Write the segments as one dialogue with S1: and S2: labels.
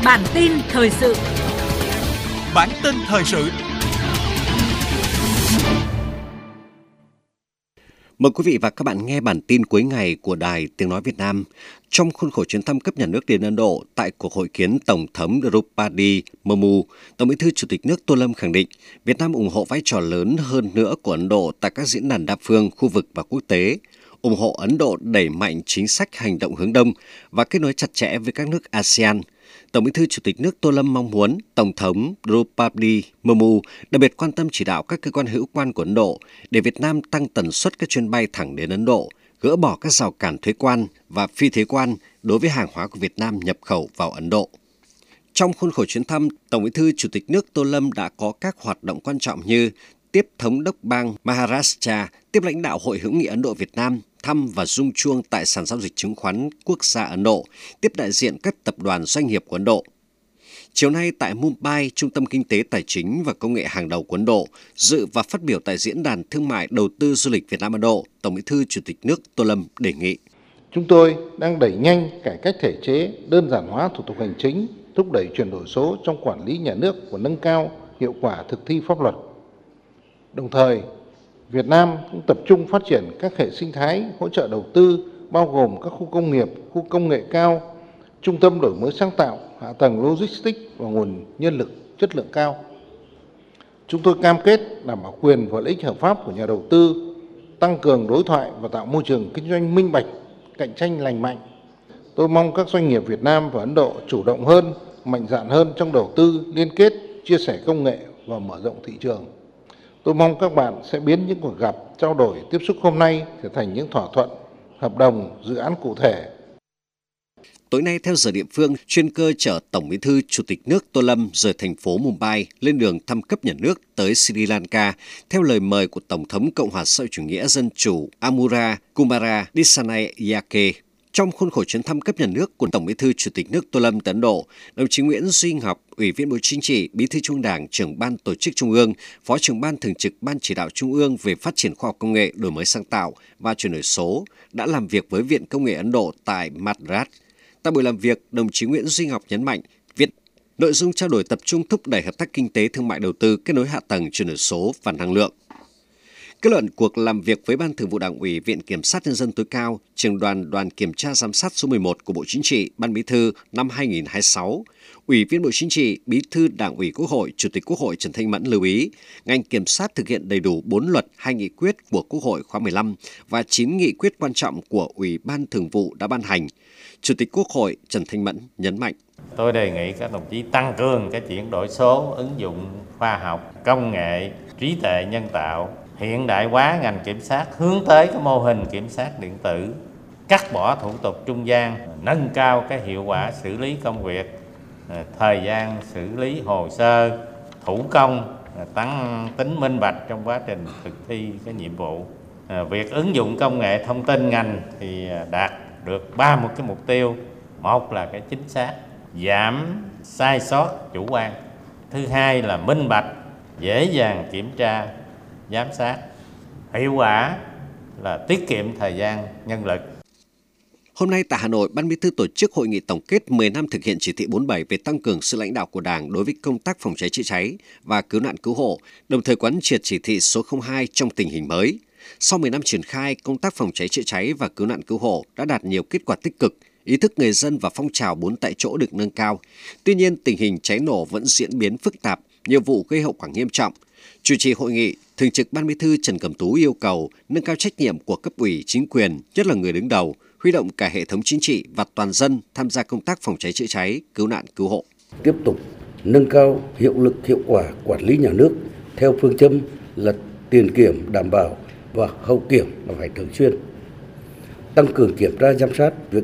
S1: Bản tin thời sự.
S2: Bản tin thời sự.
S3: Mời quý vị và các bạn nghe bản tin cuối ngày của Đài Tiếng Nói Việt Nam. Trong khuôn khổ chuyến thăm cấp nhà nước đến Ấn Độ, tại cuộc hội kiến Tổng thống Draupadi Murmu, Tổng Bí thư Chủ tịch nước Tô Lâm khẳng định Việt Nam ủng hộ vai trò lớn hơn nữa của Ấn Độ tại các diễn đàn đa phương, khu vực và quốc tế, ủng hộ Ấn Độ đẩy mạnh chính sách hành động hướng Đông và kết nối chặt chẽ với các nước ASEAN. Tổng Bí thư Chủ tịch nước Tô Lâm mong muốn Tổng thống Draupadi Murmu đặc biệt quan tâm chỉ đạo các cơ quan hữu quan của Ấn Độ để Việt Nam tăng tần suất các chuyến bay thẳng đến Ấn Độ, gỡ bỏ các rào cản thuế quan và phi thuế quan đối với hàng hóa của Việt Nam nhập khẩu vào Ấn Độ. Trong khuôn khổ chuyến thăm, Tổng Bí thư Chủ tịch nước Tô Lâm đã có các hoạt động quan trọng như tiếp Thống đốc bang Maharashtra, tiếp lãnh đạo Hội hữu nghị Ấn Độ Việt Nam, thăm và rung chuông tại sàn giao dịch chứng khoán quốc gia Ấn Độ, tiếp đại diện các tập đoàn doanh nghiệp của Ấn Độ. Chiều nay tại Mumbai, Trung tâm Kinh tế Tài chính và Công nghệ hàng đầu của Ấn Độ, dự và phát biểu tại Diễn đàn Thương mại Đầu tư Du lịch Việt Nam Ấn Độ, Tổng Bí thư Chủ tịch nước Tô Lâm đề nghị.
S4: Chúng tôi đang đẩy nhanh cải cách thể chế, đơn giản hóa thủ tục hành chính, thúc đẩy chuyển đổi số trong quản lý nhà nước và nâng cao hiệu quả thực thi pháp luật. Đồng thời, Việt Nam cũng tập trung phát triển các hệ sinh thái hỗ trợ đầu tư, bao gồm các khu công nghiệp, khu công nghệ cao, trung tâm đổi mới sáng tạo, hạ tầng logistics và nguồn nhân lực chất lượng cao. Chúng tôi cam kết đảm bảo quyền và lợi ích hợp pháp của nhà đầu tư, tăng cường đối thoại và tạo môi trường kinh doanh minh bạch, cạnh tranh lành mạnh. Tôi mong các doanh nghiệp Việt Nam và Ấn Độ chủ động hơn, mạnh dạn hơn trong đầu tư, liên kết, chia sẻ công nghệ và mở rộng thị trường. Tôi mong các bạn sẽ biến những cuộc gặp, trao đổi, tiếp xúc hôm nay trở thành những thỏa thuận, hợp đồng, dự án cụ thể.
S3: Tối nay theo giờ địa phương, chuyên cơ chở Tổng Bí thư Chủ tịch nước Tô Lâm rời thành phố Mumbai lên đường thăm cấp nhà nước tới Sri Lanka theo lời mời của Tổng thống Cộng hòa xã hội chủ nghĩa dân chủ Amura Kumara Dissanayake. Trong khuôn khổ chuyến thăm cấp nhà nước của Tổng Bí thư Chủ tịch nước Tô Lâm tới Ấn Độ, đồng chí Nguyễn Duy Ngọc, Ủy viên Bộ Chính trị, Bí thư Trung ương Đảng, Trưởng ban Tổ chức Trung ương, Phó Trưởng ban Thường trực Ban Chỉ đạo Trung ương về phát triển khoa học công nghệ, đổi mới sáng tạo và chuyển đổi số đã làm việc với Viện Công nghệ Ấn Độ tại Madras. Tại buổi làm việc, đồng chí Nguyễn Duy Ngọc nhấn mạnh, nội dung trao đổi tập trung thúc đẩy hợp tác kinh tế, thương mại đầu tư, kết nối hạ tầng, chuyển đổi số và năng lượng. Kết luận cuộc làm việc với Ban Thường vụ Đảng ủy Viện Kiểm sát Nhân dân tối cao, Trưởng đoàn Kiểm tra Giám sát số 11 của Bộ Chính trị, Ban Bí thư năm 2026, Ủy viên Bộ Chính trị, Bí thư Đảng ủy Quốc hội, Chủ tịch Quốc hội Trần Thanh Mẫn lưu ý, ngành kiểm sát thực hiện đầy đủ 4 luật, 2 nghị quyết của Quốc hội khóa 15 và 9 nghị quyết quan trọng của Ủy ban Thường vụ đã ban hành. Chủ tịch Quốc hội Trần Thanh Mẫn nhấn mạnh.
S5: Tôi đề nghị các đồng chí tăng cường cái chuyển đổi số, ứng dụng khoa học, công nghệ, trí tuệ nhân tạo, hiện đại hóa ngành kiểm sát hướng tới cái mô hình kiểm sát điện tử, cắt bỏ thủ tục trung gian, nâng cao cái hiệu quả xử lý công việc, thời gian xử lý hồ sơ, thủ công, tăng tính minh bạch trong quá trình thực thi cái nhiệm vụ. Việc ứng dụng công nghệ thông tin ngành thì đạt được 3 cái mục tiêu. Một là cái chính xác, giảm sai sót chủ quan. Thứ hai là minh bạch, dễ dàng kiểm tra, giám sát. Hiệu quả là tiết kiệm thời gian, nhân lực.
S3: Hôm nay tại Hà Nội, Ban Bí thư tổ chức hội nghị tổng kết 10 năm thực hiện chỉ thị 47 về tăng cường sự lãnh đạo của Đảng đối với công tác phòng cháy chữa cháy và cứu nạn cứu hộ, đồng thời quán triệt chỉ thị số 02 trong tình hình mới. Sau 10 năm triển khai, công tác phòng cháy chữa cháy và cứu nạn cứu hộ đã đạt nhiều kết quả tích cực, ý thức người dân và phong trào 4 tại chỗ được nâng cao. Tuy nhiên, tình hình cháy nổ vẫn diễn biến phức tạp, nhiều vụ gây hậu quả nghiêm trọng. Chủ trì hội nghị, Thường trực Ban Bí thư Trần Cẩm Tú yêu cầu nâng cao trách nhiệm của cấp ủy, chính quyền, nhất là người đứng đầu, huy động cả hệ thống chính trị và toàn dân tham gia công tác phòng cháy chữa cháy, cứu nạn cứu hộ.
S6: Tiếp tục nâng cao hiệu lực hiệu quả quản lý nhà nước theo phương châm là tiền kiểm đảm bảo và hậu kiểm là phải thường xuyên. Tăng cường kiểm tra giám sát việc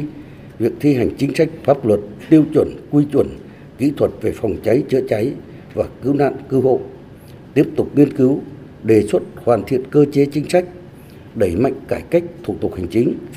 S6: thi hành chính sách pháp luật, tiêu chuẩn, quy chuẩn, kỹ thuật về phòng cháy chữa cháy và cứu nạn cứu hộ. Tiếp tục nghiên cứu, đề xuất hoàn thiện cơ chế chính sách, đẩy mạnh cải cách thủ tục hành chính,